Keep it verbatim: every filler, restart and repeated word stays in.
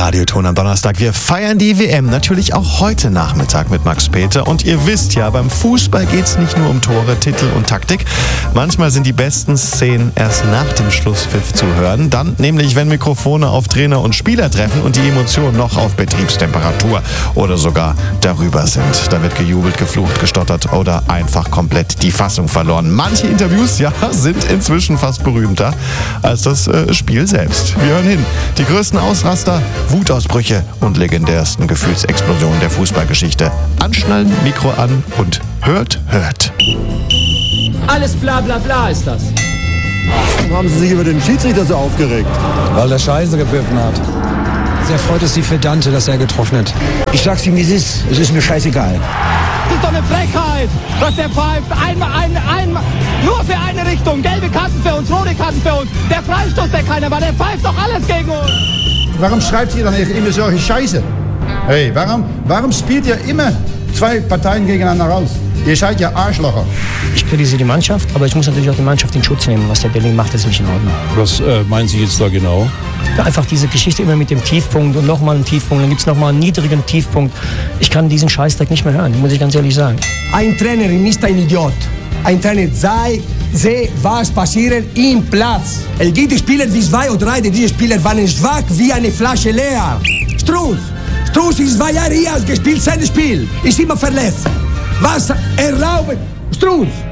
Radioton am Donnerstag. Wir feiern die W M natürlich auch heute Nachmittag mit Max Peter. Und ihr wisst ja, beim Fußball geht es nicht nur um Tore, Titel und Taktik. Manchmal sind die besten Szenen erst nach dem Schlusspfiff zu hören. Dann nämlich, wenn Mikrofone auf Trainer und Spieler treffen und die Emotionen noch auf Betriebstemperatur oder sogar darüber sind. Da wird gejubelt, geflucht, gestottert oder einfach komplett die Fassung verloren. Manche Interviews, ja, sind inzwischen fast berühmter als das äh, Spiel selbst. Wir hören hin. Die größten Ausraster, Wutausbrüche und legendärsten Gefühlsexplosionen der Fußballgeschichte. Anschnallen, Mikro an und hört, hört. Alles bla bla bla ist das. Warum haben Sie sich über den Schiedsrichter so aufgeregt? Weil der Scheiße gepfiffen hat. Sehr freut es die Verdante, dass er getroffen hat. Ich sag's ihm, wie es ist. Es ist mir scheißegal. Das ist doch eine Frechheit, was der pfeift. Einmal, ein, einmal, nur für eine Richtung. Gelbe Karten für uns, rote Karten für uns. Der Freistoß, der keiner war, der pfeift doch alles gegen uns. Warum schreibt ihr dann immer solche Scheiße? Hey, warum, warum spielt ihr immer zwei Parteien gegeneinander raus? Ihr seid ja Arschlocher. Ich kritisiere die Mannschaft, aber ich muss natürlich auch die Mannschaft in Schutz nehmen. Was der Berlin macht, ist nicht in Ordnung. Was äh, meinen Sie jetzt da genau? Ja, einfach diese Geschichte immer mit dem Tiefpunkt und nochmal einen Tiefpunkt, dann gibt es nochmal einen niedrigen Tiefpunkt. Ich kann diesen Scheißdreck nicht mehr hören, muss ich ganz ehrlich sagen. Ein Trainer ist ein Idiot. Ein Trainer sei, sehe, was passiert im Platz. Es gibt Spieler wie zwei oder drei, diese Spieler waren schwach wie eine Flasche leer. Struß, Struß ist zwei Jahre hier gespielt, sein Spiel, ist immer verletzt. Was erlaubt Struß?